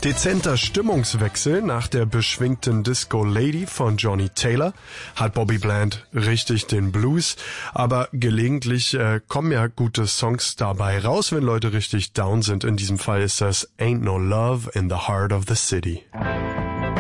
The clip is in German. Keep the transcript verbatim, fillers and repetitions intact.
Dezenter Stimmungswechsel nach der beschwingten Disco Lady von Johnny Taylor hat Bobby Bland richtig den Blues, aber gelegentlich äh, kommen ja gute Songs dabei raus, wenn Leute richtig down sind. In diesem Fall ist das Ain't No Love in the Heart of the City.